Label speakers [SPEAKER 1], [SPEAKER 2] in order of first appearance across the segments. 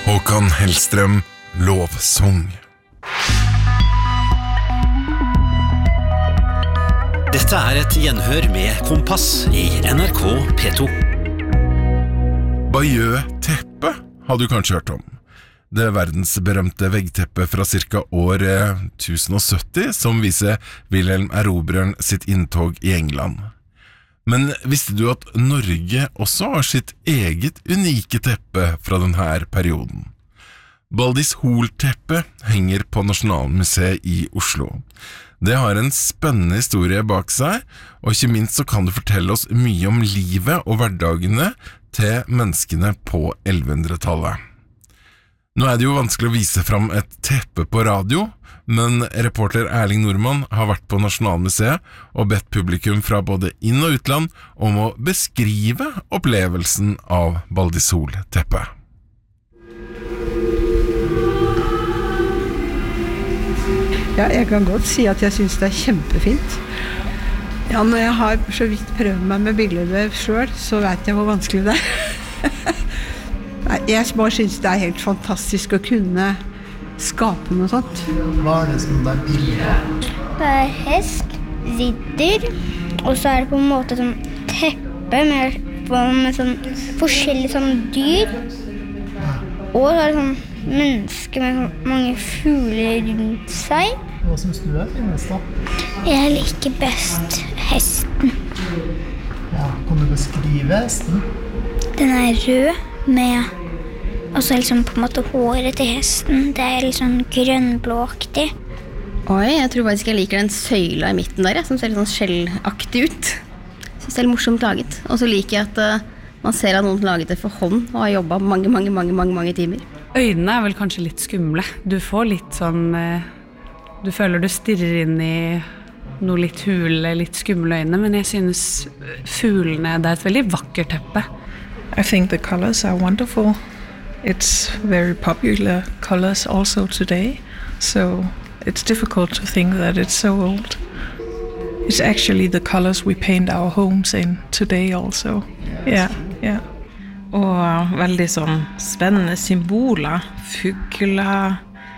[SPEAKER 1] Håkan Hellstrøm, Lovsang.
[SPEAKER 2] Dette et gjenhør med Kompass i NRK P2.
[SPEAKER 1] Bayeux-teppet har du kanskje hørt om. Det verdensberømte veggteppet fra cirka år 1070 som viser Wilhelm Erobreren sitt inntog i England. Men visste du at Norge også har sitt eget unike teppe fra denne perioden? Baldishol-teppet henger på Nasjonalmuseet i Oslo. Det har en spennende historie bak seg, og ikke minst så kan det fortelle oss mye om livet og hverdagene til menneskene på 1100-tallet. Nå det jo vanskelig å vise fram et teppe på radio, men reporter Erling Normann har vært på Nasjonalmuseet og bedt publikum fra både inn- og utland om å beskrive opplevelsen av Baldishol-teppet.
[SPEAKER 3] Ja, jeg kan godt si at jeg synes det kjempefint. Ja, når jeg har så vidt prøvd meg med billedvev selv, så vet jeg hvor vanskelig det Nei, jeg bare synes det helt fantastisk å kunne skape noe sånt.
[SPEAKER 4] Hva det som det bildet?
[SPEAKER 5] Det hest, ridder, og så det på en måte sånn teppe med sånn forskjellige sånn dyr. Og så det sånn mennesker med sånn mange fugler rundt seg.
[SPEAKER 4] Hva synes du finest da?
[SPEAKER 5] Jeg liker best hesten.
[SPEAKER 4] Ja, kan du beskrive hesten?
[SPEAKER 5] Den rød med, og så liksom på en måte håret til hesten. Det litt sånn grønnblåaktig.
[SPEAKER 6] Oi, jeg tror faktisk jeg liker den søyla i midten der, som ser litt sånn skjellaktig ut. Synes det litt morsomt laget. Og så liker jeg at man ser at noen laget det for hånd og har jobbet mange timer.
[SPEAKER 7] Øynene vel kanskje litt skumle. Du får litt sånn, du føler du stirrer inn i noe litt hule, litt skumle øyne, men jeg synes fuglene, det et veldig vakkert teppe.
[SPEAKER 8] I think the colors are wonderful. It's very popular colors also today, so it's difficult to think that it's so old. It's actually the colors we paint our homes in today also. Yeah.
[SPEAKER 9] Og veldig sånn spennende symboler. Fugler,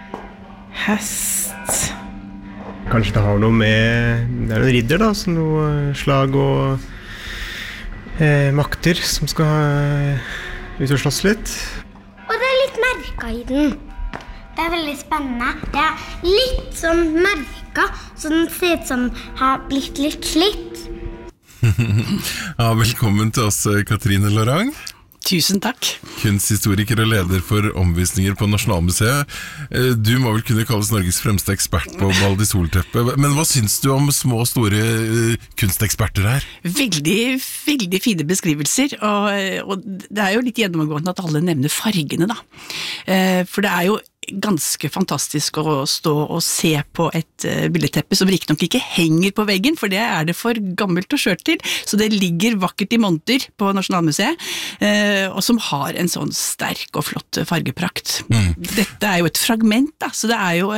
[SPEAKER 9] hest.
[SPEAKER 10] Kanskje det har noe med, det en ridder da, så noe slag og makter som skal ut og slåss litt.
[SPEAKER 5] Og det litt merket i den. Det veldig spennende. Det litt sånn merket, så den ser ut som har blitt litt slitt.
[SPEAKER 1] Ja, velkommen til oss, Katrine Lorang.
[SPEAKER 2] Tusen takk.
[SPEAKER 1] Kunsthistoriker og leder for omvisninger på Nasjonalmuseet. Du må vel kunne kalles Norges fremste ekspert på Baldishol-teppet. Men hva synes du om små og store kunsteksperter her?
[SPEAKER 11] Veldig fine beskrivelser, og det jo litt gjennomgående at alle nevner fargene da. For det jo ganske fantastisk å stå og se på et billedteppe som riktignok ikke henger på veggen, for det det for gammelt og skjørt til, så det ligger vakkert i monter på Nasjonalmuseet, og som har en sånn sterk og flott fargeprakt. Dette jo et fragment da, så det jo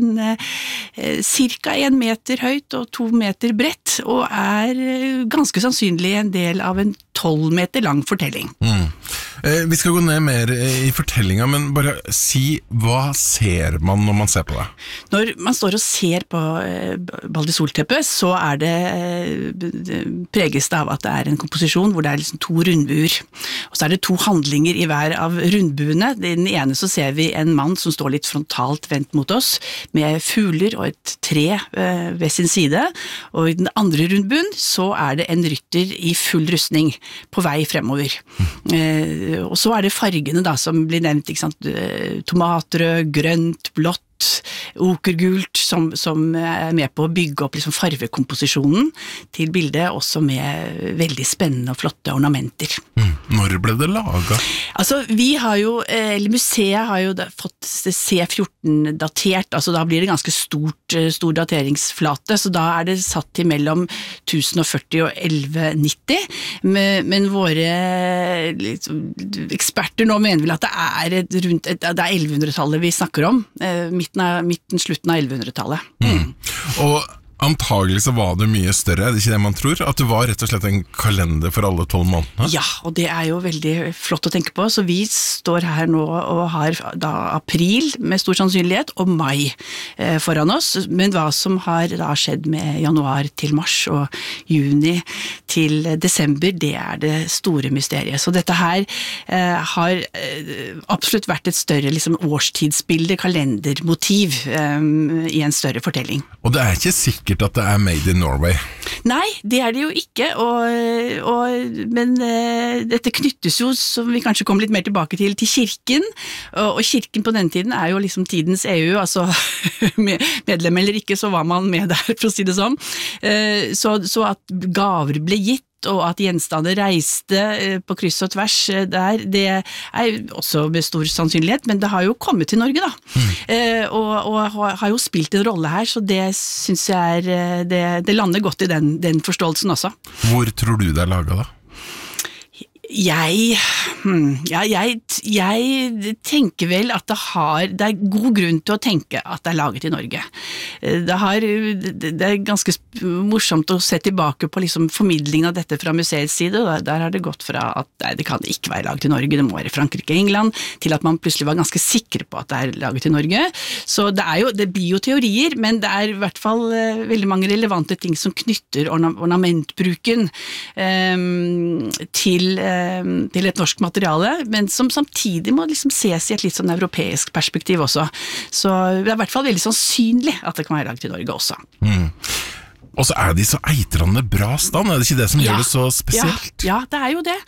[SPEAKER 11] cirka 1 meter høyt og 2 meter bredt, og ganske sannsynlig en del av en 12 meter lang fortelling.
[SPEAKER 1] Vi skal gå ned mer i fortellingen, men bare si, hva ser man når man ser på det? Når
[SPEAKER 11] man står og ser på Baldishol-teppet, så det preges det av at det en komposisjon hvor det liksom 2 rundbuer, og så det 2 handlinger i hver av rundbuene. I den ene så ser vi en mann som står litt frontalt vendt mot oss, med fugler og et tre ved sin side, og i den andre rundbuen så det en rytter i full rustning på vei fremover. Og så det fargene da, som blir nevnt, ikke sant? Tomatrød, grønt, blått, okergult, som med på å bygge opp liksom farvekomposisjonen til bildet, også med veldig spennende og flotte ornamenter.
[SPEAKER 1] Når ble det laget?
[SPEAKER 11] Altså, museet har jo fått C14 datert, altså da blir det ganske stor dateringsflate, så da det satt til mellom 1040 og 1190, men våre eksperter nå mener vel at det rundt, det 1100-tallet vi snakker om, slutten av 1100-tallet.
[SPEAKER 1] Og Antagelig så var det mye større, er det ikke det man tror? At det var rett og slett en kalender for alle 12 månedene?
[SPEAKER 11] Ja, og det jo veldig flott å tenke på. Så vi står her nå og har da april med stor sannsynlighet, og mai foran oss. Men hva som har da skjedd med januar til mars og juni til desember, det det store mysteriet. Så dette her har absolutt vært et større liksom, årstidsbilde, kalendermotiv i en større fortelling.
[SPEAKER 1] Og det ikke sikkert at det made in Norway.
[SPEAKER 11] Nei, det det jo ikke, men dette knyttes jo, som vi kanskje kommer litt mer tilbake til kirken, og kirken på den tiden jo liksom tidens EU, altså medlem eller ikke, så var man med der, for å si det sånn. Så at gaver ble gitt, og at gjenstander reiste på kryss og tvers der, det også med stor sannsynlighet, men det har jo kommet til Norge da, og har jo spilt en rolle her, så det synes jeg det lander godt i den forståelsen også.
[SPEAKER 1] Hvor tror du det laget da?
[SPEAKER 11] Jeg tenker vel at det god grunn til å tenke at det laget i Norge. Det ganske morsomt å se tilbake på liksom formidlingen av dette fra museets side, og der har det gått fra at det kan ikke være laget i Norge, det må være Frankrike og England, til at man plutselig var ganske sikre på at det laget i Norge. Så det blir jo teorier, men det i hvert fall veldig mange relevante ting som knytter ornamentbruken til et norsk materiale, men som samtidig må liksom ses i et litt sånn europeisk perspektiv også. Så det i hvert fall veldig sannsynlig at det kan være laget i Norge også.
[SPEAKER 1] Og så de så eitrende bra stand, det ikke det som gjør det så spesielt?
[SPEAKER 11] Ja, det jo det.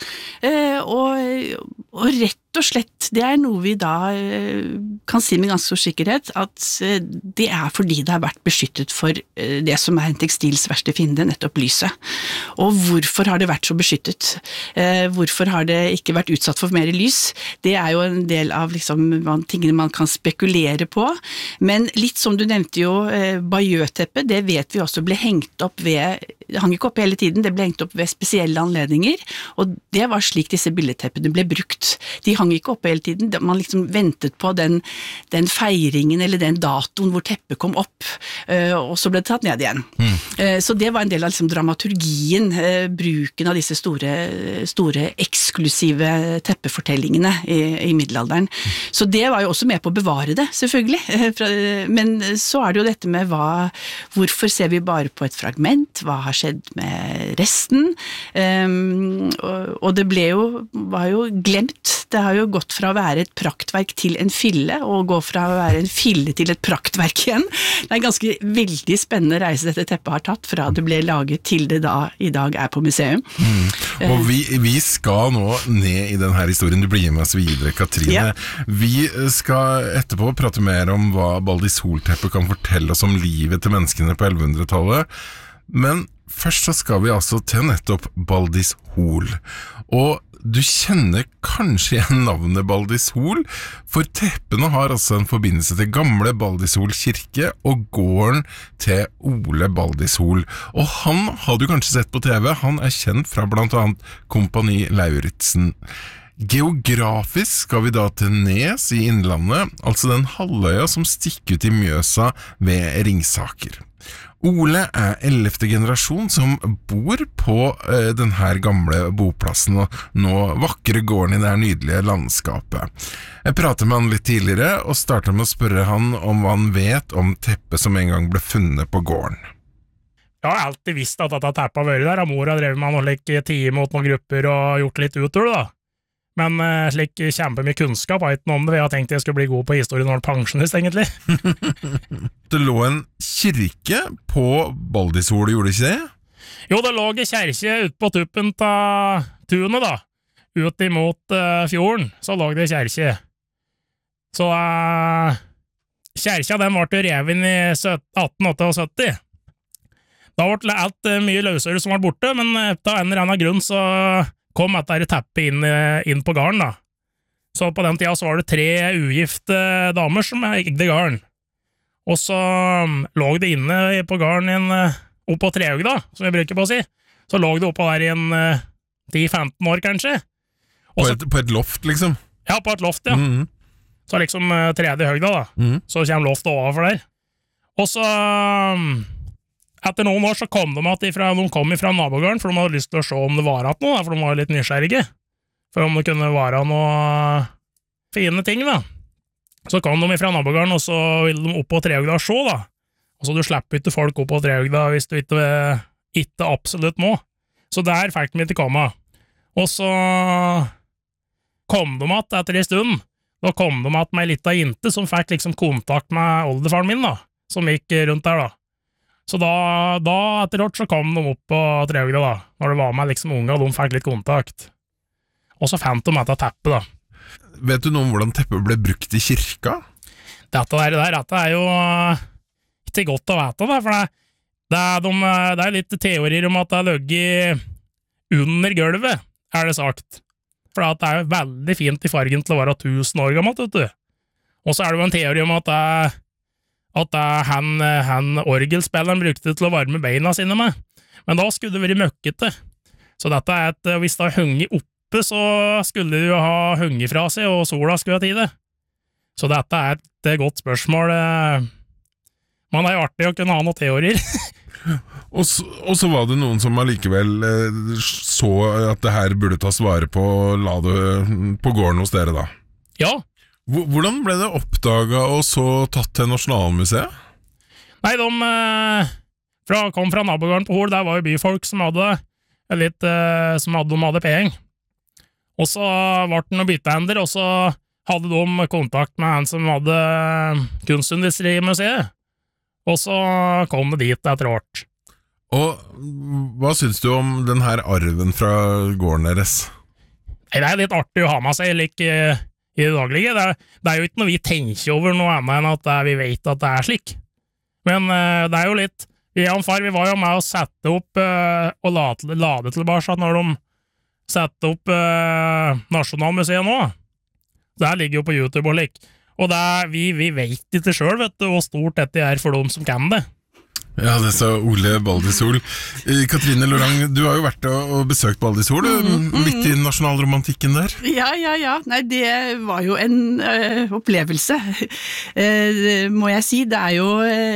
[SPEAKER 11] Og rett og slett, det noe vi da kan si med ganske stor sikkerhet, at det fordi det har vært beskyttet for det som en tekstils verste fiende, nettopp lyset. Og hvorfor har det vært så beskyttet? Hvorfor har det ikke vært utsatt for mer lys? Det jo en del av liksom, tingene man kan spekulere på, men litt som du nevnte jo, Bayeux-teppet, det vet vi også ble hengt opp det hang ikke opp hele tiden, det ble hengt opp ved spesielle anledninger, og det var slik disse billedteppene ble brukt. De hang ikke opp hele tiden, man liksom ventet på den feiringen eller den datoen hvor teppet kom opp, og så ble det tatt ned igjen. Så det var en del av liksom dramaturgien, bruken av disse store eksklusive teppefortellingene i middelalderen. Så det var jo også med på å bevare det, selvfølgelig. Men så det jo dette med hvorfor ser vi bare på et fragment, hva har skjedd med resten, og det var jo glemt. Det har jo gått fra å være et praktverk til en fille, og gå fra å være en fille til et praktverk igjen. Det en ganske veldig spennende reise dette teppet har tatt, fra det ble laget til det da i dag på museum.
[SPEAKER 1] Og vi skal nå ned i denne historien, du blir med oss videre, Katrine. Vi skal etterpå prate mer om hva Baldis-Hol-teppet kan fortelle oss om livet til menneskene på 1100-tallet, men først så skal vi altså til nettopp Baldis-Hol, og du kjenner kanskje igjen navnet Baldis-Hol, for teppene har altså en forbindelse til gamle Baldis-Hol kirke og gården til Ole Baldis-Hol. Og han har du kanskje sett på TV, han kjent fra blant annet Kompani Lauritzen. Geografisk skal vi da til Nes i Innlandet, altså den halvøya som stikker ut i Mjøsa ved Ringsaker. Ole 11. generasjon som bor på denne gamle boplassen og nå vakre gården i det nydelige landskapet. Jeg pratet med han litt tidligere og startet med å spørre han om hva han vet om teppet som en gang ble funnet på gården.
[SPEAKER 12] Jeg har alltid visst at dette teppet har vært der, og mor har drevet med noen tider mot noen grupper og gjort litt utover det da. Men slik kjempemye kunnskap har ikke noe om det, jeg har tenkt jeg skulle bli god på historie når jeg pensjonist, egentlig.
[SPEAKER 1] Det lå en kirke på Baldis-Hol, gjorde det ikke det?
[SPEAKER 12] Jo, det lå en kjerke ute på tuppen av tunet da, ut imot fjorden, så lå det en kjerke. Så kjerka den ble revet i 1878. Da ble alt mye løsere som var borte, men av en eller annen grunn så kom dette teppet inn på gården da. Så på den tida så var det 3 ugifte damer som eide gården. Og så lå det inne på gården oppå trehaug da, som jeg bruker på å si. Så lå det oppå der i 10-15 år kanskje.
[SPEAKER 1] På et loft liksom?
[SPEAKER 12] Ja, på et loft, ja. Så liksom tredje høgda da. Så kommer loftet overfor der. Og så etter noen år så kom de fra nabogården, for de hadde lyst til å se om det var at noe, for de var litt nysgjerrige, for om det kunne være noe fine ting da. Så kom de fra nabogården, og så ville de opp på Treugda og se da. Altså, du slipper ikke folk opp på Treugda hvis du ikke absolutt må. Så der fikk de ikke komme. Og så kom de att etter en stund. Da kom de att med en liten jente som fikk liksom kontakt med oldefaren min da, som gikk rundt der da. Så da etter hvert så kom de opp på Treugda da, når det var med liksom unge, og de fikk litt kontakt. Og så fant de etter teppet da.
[SPEAKER 1] Vet du noe om hvordan teppet ble brukt i kirka?
[SPEAKER 12] Dette jo ikke godt å vite da, for det litt teorier om at det ligger under gulvet, det sagt. For det jo veldig fint i fargen til å være 1000 år gammelt, vet du. Og så det jo en teori om at han orgelspilleren brukte til å varme beina sine med. Men da skulle det være møkkete. Så dette hvis det hengt oppe, så skulle det jo ha hengt fra seg, og sola skulle ha tid det. Så dette et godt spørsmål. Man jo artig å kunne ha noen teorier.
[SPEAKER 1] Og så var det noen som allikevel så at det her burde tas vare på og la det på gården hos dere da.
[SPEAKER 12] Ja.
[SPEAKER 1] Hvordan ble det oppdaget og så tatt til Nasjonalmuseet?
[SPEAKER 12] Nei, de kom fra nabogården på Hol, der var jo byfolk som hadde penger. Og så ble det noen byttehender, og så hadde de kontakt med han som hadde Kunstindustrimuseet. Og så kom det dit etter hvert.
[SPEAKER 1] Og hva synes du om den her arven fra gården deres?
[SPEAKER 12] Nei, det litt artig å ha med seg like, i det daglige. Det jo ikke noe vi tenker over noe annet enn at vi vet at det slik. Men det jo litt, vi var jo med å sette opp og lade tilbake når de sette opp Nasjonalmuseet nå. Det ligger jo på YouTube og lik. Og vi vet ikke selv, vet du, hvor stort dette for dem som kan det.
[SPEAKER 1] Ja, det sa Ole Baldisol. Katrine Lorang, du har jo vært og besøkt Baldisol, midt i nasjonalromantikken der.
[SPEAKER 11] Ja. Nei, det var jo en opplevelse, må jeg si. Det jo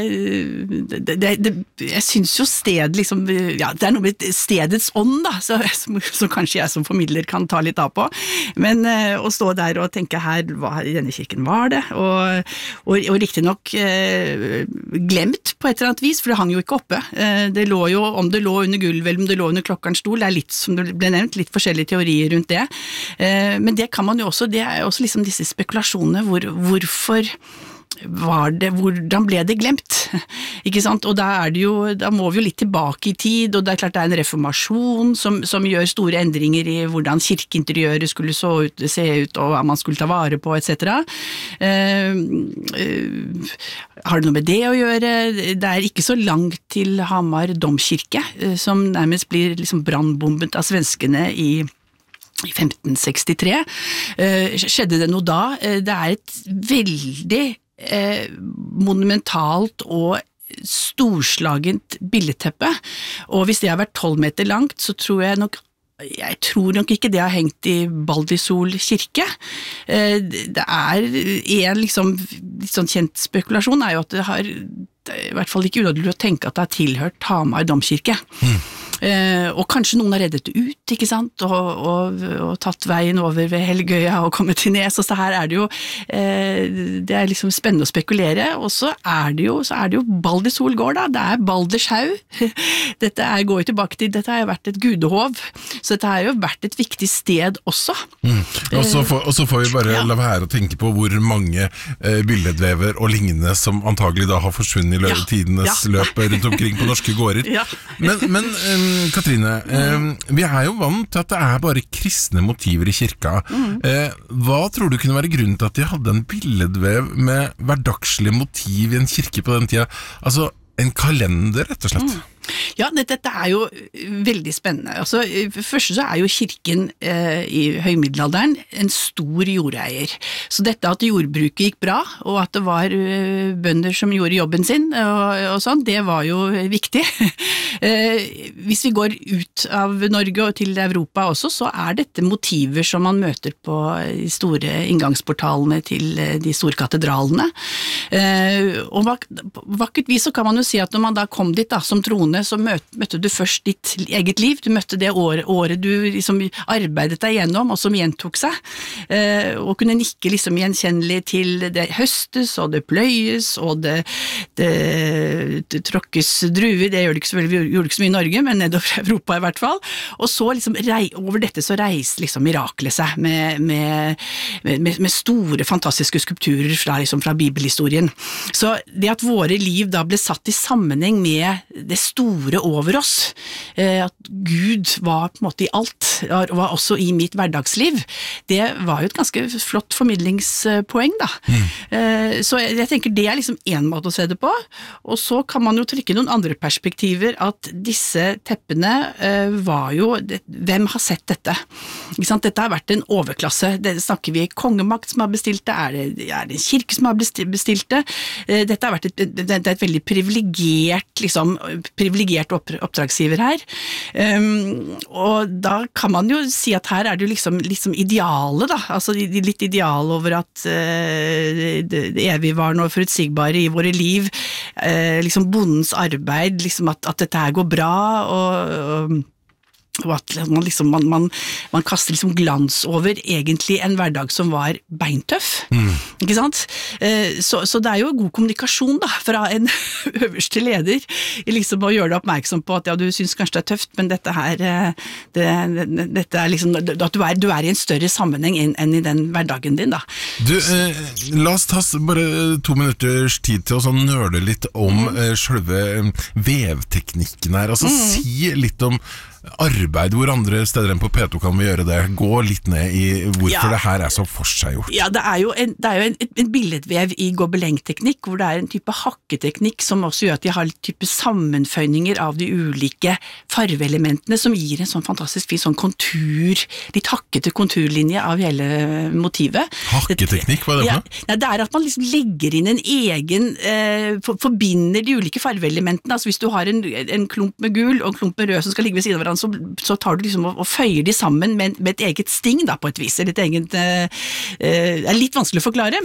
[SPEAKER 11] jeg synes jo sted liksom, ja, det noe med stedets ånd da, så kanskje jeg som formidler kan ta litt av på. Men å stå der og tenke her, hva i denne kirken var det, og riktig nok glemt på et eller annet vis, for det hang jo ikke oppe. Det lå jo, om det lå under gulvet, eller om det lå under klokkerens stol, det litt, som det ble nevnt, litt forskjellige teorier rundt det. Men det kan man jo også, det jo også liksom disse spekulasjonene, hvorfor var det, hvordan ble det glemt? Ikke sant? Og da må vi jo litt tilbake i tid, og det klart det en reformasjon som gjør store endringer i hvordan kirkeinteriøret skulle se ut, og hva man skulle ta vare på, etc. Har det noe med det å gjøre? Det ikke så langt til Hamar domkirke, som nærmest blir liksom brannbombet av svenskene i 1563. Skjedde det noe da? Det et veldig monumentalt og storslagent billedteppe, og hvis det har vært 12 meter langt, så tror jeg nok ikke det har hengt i Baldisol kirke. Det en liksom litt sånn kjent spekulasjon jo at det har i hvert fall ikke unødvendig å tenke at det har tilhørt Hamar domkirke. Og kanskje noen har reddet det ut, ikke sant, og tatt veien over ved Helgøya og kommet til Nes, og så her det jo det liksom spennende å spekulere, og så det jo Baldisol gård da, det Balders haug, dette går jo tilbake til, dette har jo vært et gudehov, så dette har jo vært et viktig sted også.
[SPEAKER 1] Og så får vi bare la være å tenke på hvor mange billedvever og lignende som antagelig da har forsvunnet i tidenes løp rundt omkring på norske gårder. Men Katrine, vi jo vant til at det bare kristne motiver i kirka. Hva tror du kunne være grunnen til at de hadde en billedvev med hverdagslige motiv i en kirke på den tida? Altså en kalender, rett og slett.
[SPEAKER 11] Ja, dette jo veldig spennende. Altså, først så jo kirken i høymiddelalderen en stor jordeier. Så dette at jordbruket gikk bra, og at det var bønder som gjorde jobben sin, og sånn, det var jo viktig. Hvis vi går ut av Norge og til Europa også, så dette motiver som man møter på de store inngangsportalene til de store katedralene. Og vakkert vis så kan man jo si at når man da kom dit da, som troende, så møtte du først ditt eget liv, du møtte det året du liksom arbeidet deg gjennom, og som gjentok seg, og kunne nikke liksom gjenkjennelig til det høstes, og det pløyes, og det tråkkes druer, det gjorde det ikke så mye i Norge, men nedover Europa i hvert fall, og så liksom over dette så reiste liksom miraklet seg med store, fantastiske skulpturer fra bibelhistorien. Så det at våre liv da ble satt i sammenheng med det store over oss, at Gud var på en måte i alt, og var også i mitt hverdagsliv, det var jo et ganske flott formidlingspoeng da. Så jeg tenker det liksom en måte å se det på, og så kan man jo trekke noen andre perspektiver, at disse teppene var jo, hvem har sett dette? Ikke sant? Dette har vært en overklasse, det snakker vi kongemakt som har bestilt det, er det en kirke som har bestilt det, dette har vært et veldig privilegert oppdragsgiver her, og da kan man jo si at her er det jo liksom idealet da, altså litt ideal over at det evigvarende og forutsigbare i våre liv, liksom bondens arbeid, liksom at dette her går bra, og at man kaster liksom glans over egentlig en hverdag som var beintøff, ikke sant? Så det er jo god kommunikasjon da, fra en øverste leder, liksom å gjøre deg oppmerksom på at ja, du synes kanskje det er tøft, men dette her, dette er liksom, at du er i en større sammenheng enn i den hverdagen din da.
[SPEAKER 1] Du, la oss ta bare 2 minutters tid til å nørde litt om selve vevteknikken her, altså si litt om arbeid, hvor andre steder enn på P2 kan vi gjøre det? Gå litt ned i hvorfor det her er så forseggjort.
[SPEAKER 11] Ja, det er jo en billedvev i gobelengteknikk, hvor det er en type hakketeknikk som også gjør at de har litt type sammenføyninger av de ulike farveelementene, som gir en sånn fantastisk fin sånn kontur, litt hakkete konturlinje av hele motivet.
[SPEAKER 1] Hakketeknikk, hva er det for noe?
[SPEAKER 11] Ja, det er at man liksom legger inn en egen, forbinder de ulike farveelementene, altså hvis du har en klump med gul og en klump med rød som skal ligge ved siden av hverandre, så tar du liksom og føyer de sammen med et eget sting da, på et vis, eller et eget, det er litt vanskelig å forklare,